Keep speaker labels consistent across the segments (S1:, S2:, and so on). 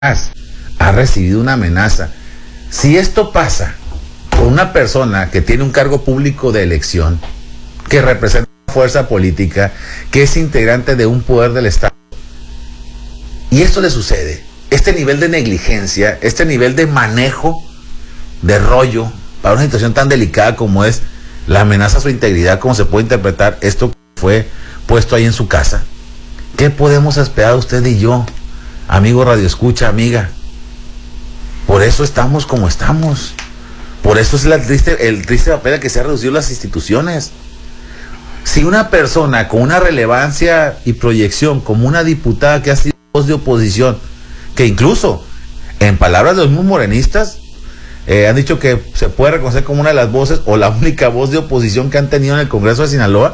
S1: ha recibido una amenaza. Si esto pasa con una persona que tiene un cargo público de elección, que representa una fuerza política, que es integrante de un poder del Estado, y esto le sucede, este nivel de negligencia, este nivel de manejo de rollo para una situación tan delicada como es la amenaza a su integridad, como se puede interpretar esto que fue puesto ahí en su casa, ¿qué podemos esperar usted y yo, amigo Radio Escucha, amiga? Por eso estamos como estamos. Por eso es el triste papel a que se han reducido las instituciones. Si una persona con una relevancia y proyección como una diputada que ha sido voz de oposición, que incluso en palabras de los mismos morenistas han dicho que se puede reconocer como una de las voces o la única voz de oposición que han tenido en el Congreso de Sinaloa,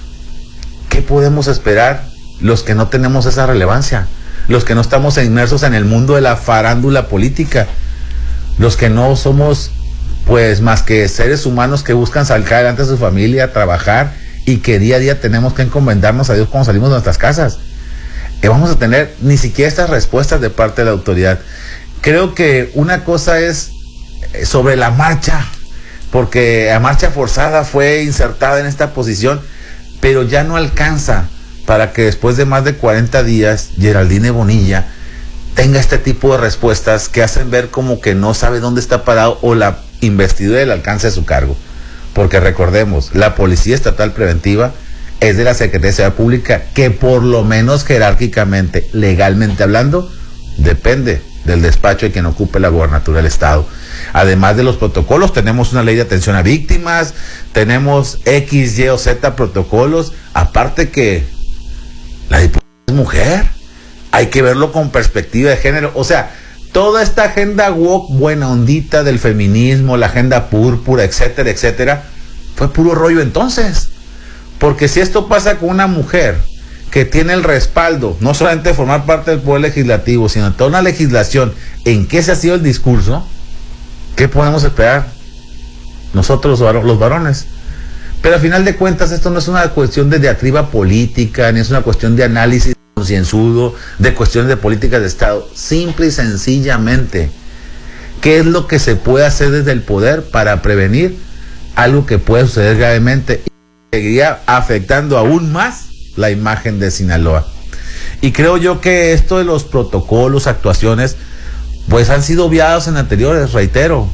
S1: ¿qué podemos esperar los que no tenemos esa relevancia? Los que no estamos inmersos en el mundo de la farándula política, los que no somos pues más que seres humanos que buscan sacar adelante a su familia, trabajar, y que día a día tenemos que encomendarnos a Dios cuando salimos de nuestras casas. Vamos a tener ni siquiera estas respuestas de parte de la autoridad. Creo que una cosa es sobre la marcha, porque la marcha forzada fue insertada en esta posición, pero ya no alcanza para que después de más de 40 días Geraldine Bonilla tenga este tipo de respuestas que hacen ver como que no sabe dónde está parado o la investidura del alcance de su cargo. Porque recordemos, la Policía Estatal Preventiva es de la Secretaría de Seguridad Pública, que por lo menos jerárquicamente, legalmente hablando, depende del despacho de quien ocupe la gobernatura del Estado. Además de los protocolos, tenemos una ley de atención a víctimas, tenemos X, Y o Z protocolos, aparte que la diputada es mujer, hay que verlo con perspectiva de género. O sea, toda esta agenda woke, buena ondita del feminismo, la agenda púrpura, etcétera, etcétera, fue puro rollo entonces. Porque si esto pasa con una mujer que tiene el respaldo, no solamente de formar parte del poder legislativo, sino de toda una legislación en que ese ha sido el discurso, ¿qué podemos esperar nosotros los varones? Pero al final de cuentas esto no es una cuestión de diatriba política, ni es una cuestión de análisis concienzudo, de cuestiones de políticas de Estado. Simple y sencillamente, ¿qué es lo que se puede hacer desde el poder para prevenir algo que puede suceder gravemente y seguiría afectando aún más la imagen de Sinaloa? Y creo yo que esto de los protocolos, actuaciones, pues han sido obviados en anteriores, reitero.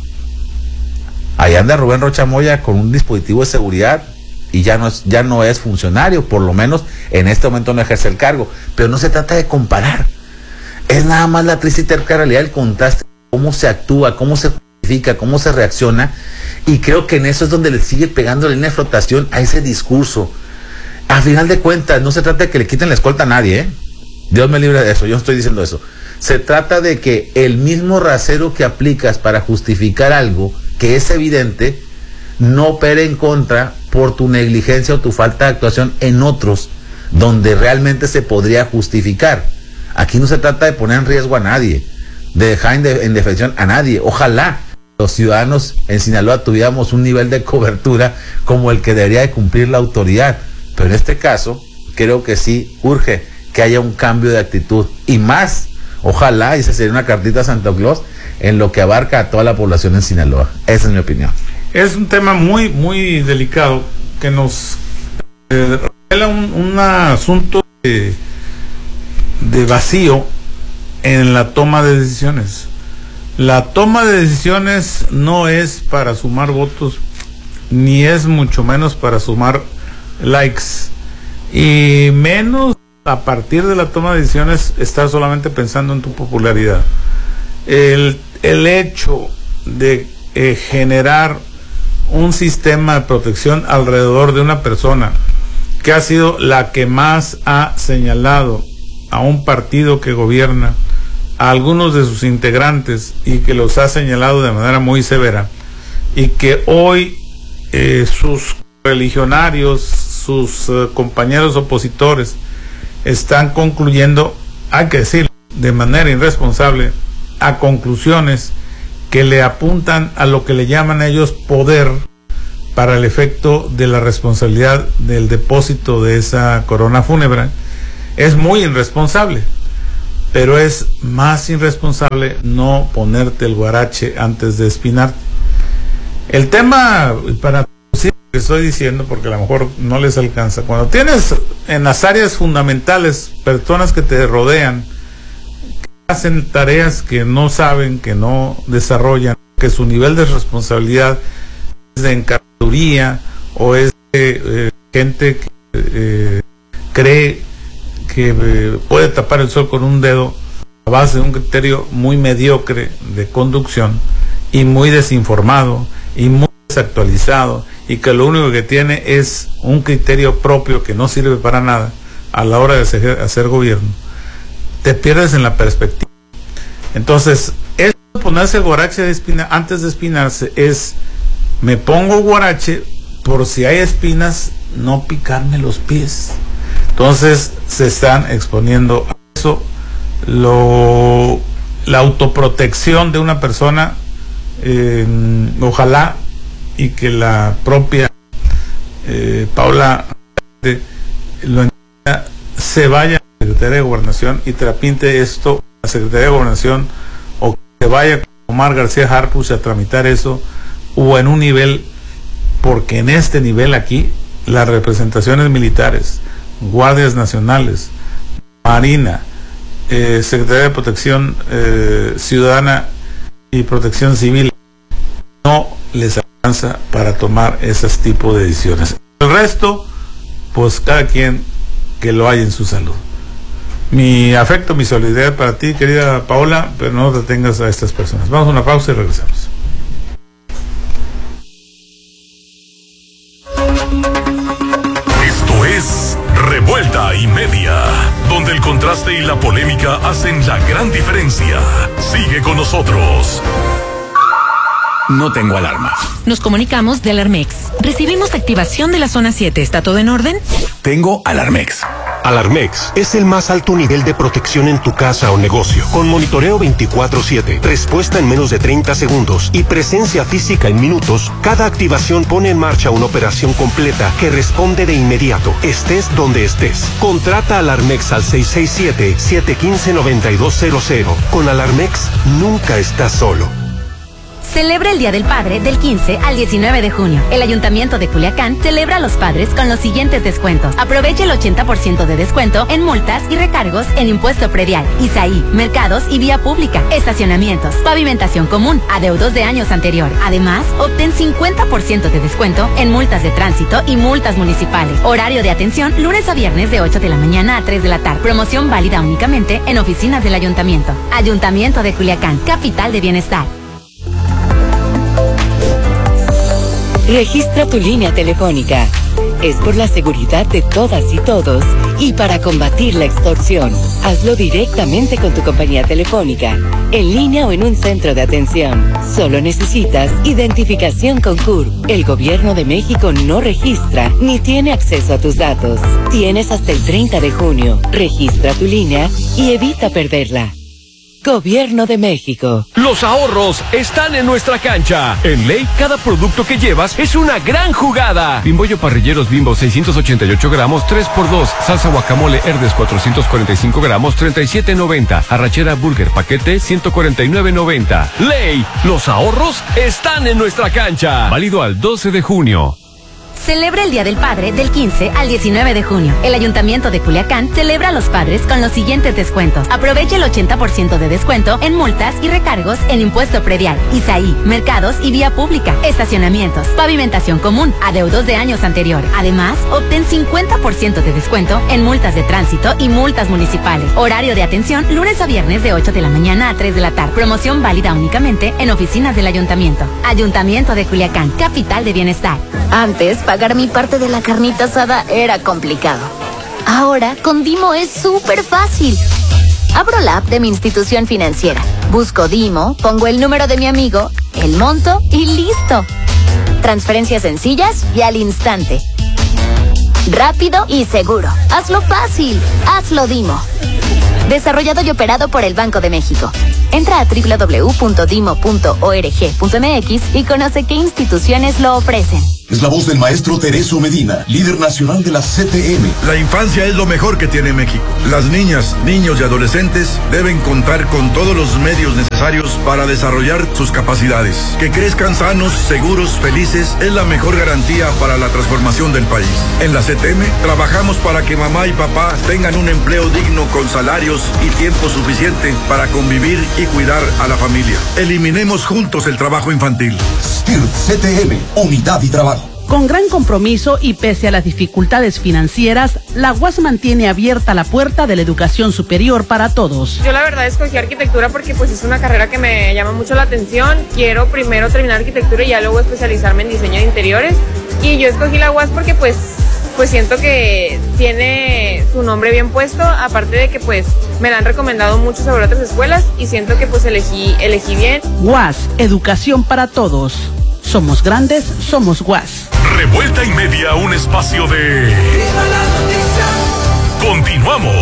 S1: Ahí anda Rubén Rocha Moya con un dispositivo de seguridad y ya no es funcionario, por lo menos en este momento no ejerce el cargo. Pero no se trata de comparar, es nada más la triste y terca realidad, el contraste, cómo se actúa, cómo se justifica, cómo se reacciona, y creo que en eso es donde le sigue pegando la línea de flotación a ese discurso. A final de cuentas, no se trata de que le quiten la escolta a nadie, Dios me libre de eso, yo no estoy diciendo eso. Se trata de que el mismo rasero que aplicas para justificar algo que es evidente, no opere en contra por tu negligencia o tu falta de actuación en otros donde realmente se podría justificar. Aquí no se trata de poner en riesgo a nadie, de dejar en defensión a nadie. Ojalá los ciudadanos en Sinaloa tuviéramos un nivel de cobertura como el que debería de cumplir la autoridad, pero en este caso creo que sí urge que haya un cambio de actitud, y más, ojalá, y esa sería una cartita a Santa Claus en lo que abarca a toda la población en Sinaloa. Esa es mi opinión.
S2: Es un tema muy, muy delicado que nos revela un asunto de vacío en la toma de decisiones. La toma de decisiones no es para sumar votos, ni es mucho menos para sumar likes, y menos a partir de la toma de decisiones estar solamente pensando en tu popularidad. El hecho de generar un sistema de protección alrededor de una persona que ha sido la que más ha señalado a un partido que gobierna, a algunos de sus integrantes, y que los ha señalado de manera muy severa, y que hoy sus religionarios, sus compañeros opositores están concluyendo, hay que decirlo, de manera irresponsable, a conclusiones que le apuntan a lo que le llaman ellos poder para el efecto de la responsabilidad del depósito de esa corona fúnebre. Es muy irresponsable, pero es más irresponsable no ponerte el guarache antes de espinarte. El tema, para traducir lo que estoy diciendo, porque a lo mejor no les alcanza, cuando tienes en las áreas fundamentales personas que te rodean, que hacen tareas que no saben, que no desarrollan, que su nivel de responsabilidad es de encargaduría o es de gente que cree que puede tapar el sol con un dedo a base de un criterio muy mediocre de conducción y muy desinformado y muy desactualizado, y que lo único que tiene es un criterio propio que no sirve para nada a la hora de hacer gobierno, te pierdes en la perspectiva. Entonces, eso de ponerse el guarache antes de espinarse es: me pongo guarache por si hay espinas, no picarme los pies. Entonces se están exponiendo a eso. La autoprotección de una persona, ojalá y que la propia Paula lo entienda, se vaya a la Secretaría de Gobernación y trapinte esto a la Secretaría de Gobernación, o que se vaya con Omar García Harfuch a tramitar eso, o en un nivel, porque en este nivel aquí las representaciones militares, guardias nacionales, Marina, Secretaría de Protección Ciudadana y Protección Civil, no les alcanza para tomar ese tipo de decisiones. El resto, pues cada quien que lo haya en su salud. Mi afecto, mi solidaridad para ti, querida Paola, pero no detengas a estas personas. Vamos a una pausa y regresamos.
S3: Esto es Revuelta y Media, donde el contraste y la polémica hacen la gran diferencia. Sigue con nosotros.
S4: No tengo alarma.
S5: Nos comunicamos de Alarmex. Recibimos activación de la zona 7. ¿Está todo en orden?
S4: Tengo Alarmex.
S6: Alarmex es el más alto nivel de protección en tu casa o negocio, con monitoreo 24/7, respuesta en menos de 30 segundos y presencia física en minutos. Cada activación pone en marcha una operación completa que responde de inmediato, estés donde estés. Contrata Alarmex al 667-715-9200. Con Alarmex nunca estás solo.
S7: Celebra el Día del Padre del 15 al 19 de junio. El Ayuntamiento de Culiacán celebra a los padres con los siguientes descuentos. Aprovecha el 80% de descuento en multas y recargos en impuesto predial, ISAI, mercados y vía pública, estacionamientos, pavimentación común, adeudos de años anteriores. Además, obtén 50% de descuento en multas de tránsito y multas municipales. Horario de atención lunes a viernes de 8 de la mañana a 3 de la tarde. Promoción válida únicamente en oficinas del Ayuntamiento. Ayuntamiento de Culiacán, capital de bienestar.
S8: Registra tu línea telefónica. Es por la seguridad de todas y todos y para combatir la extorsión. Hazlo directamente con tu compañía telefónica, en línea o en un centro de atención. Solo necesitas identificación con CURP. El Gobierno de México no registra ni tiene acceso a tus datos. Tienes hasta el 30 de junio. Registra tu línea y evita perderla. Gobierno de México.
S9: Los ahorros están en nuestra cancha. En Ley, cada producto que llevas es una gran jugada. Bimbollo Parrilleros Bimbo 688 gramos, 3x2. Salsa guacamole Herdes 445 gramos, 37.90. Arrachera Burger paquete, 149.90. Ley, los ahorros están en nuestra cancha. Válido al 12 de junio.
S7: Celebra el Día del Padre del 15 al 19 de junio. El Ayuntamiento de Culiacán celebra a los padres con los siguientes descuentos. Aprovecha el 80% de descuento en multas y recargos en impuesto predial, ISAI, mercados y vía pública, estacionamientos, pavimentación común, adeudos de años anteriores. Además, obtén 50% de descuento en multas de tránsito y multas municipales. Horario de atención lunes a viernes de 8 de la mañana a 3 de la tarde. Promoción válida únicamente en oficinas del Ayuntamiento. Ayuntamiento de Culiacán, capital de bienestar.
S10: Antes, pagar mi parte de la carnita asada era complicado. Ahora, con Dimo es súper fácil. Abro la app de mi institución financiera, busco Dimo, pongo el número de mi amigo, el monto y listo. Transferencias sencillas y al instante. Rápido y seguro. Hazlo fácil. Hazlo Dimo. Desarrollado y operado por el Banco de México. Entra a www.dimo.org.mx y conoce qué instituciones lo ofrecen.
S11: Es la voz del maestro Tereso Medina, líder nacional de la CTM.
S12: La infancia es lo mejor que tiene México. Las niñas, niños y adolescentes deben contar con todos los medios necesarios para desarrollar sus capacidades. Que crezcan sanos, seguros, felices es la mejor garantía para la transformación del país. En la CTM trabajamos para que mamá y papá tengan un empleo digno con salarios y tiempo suficiente para convivir y cuidar a la familia. Eliminemos juntos el trabajo infantil.
S11: STIRT CTM, unidad y trabajo.
S13: Con gran compromiso y pese a las dificultades financieras, la UAS mantiene abierta la puerta de la educación superior para todos.
S14: Yo la verdad escogí arquitectura porque pues es una carrera que me llama mucho la atención. Quiero primero terminar arquitectura y ya luego especializarme en diseño de interiores. Y yo escogí la UAS porque pues siento que tiene su nombre bien puesto, aparte de que pues me la han recomendado mucho sobre otras escuelas y siento que pues elegí bien.
S13: UAS, educación para todos. Somos grandes, somos UAS.
S3: Revuelta y media, un espacio de... Continuamos.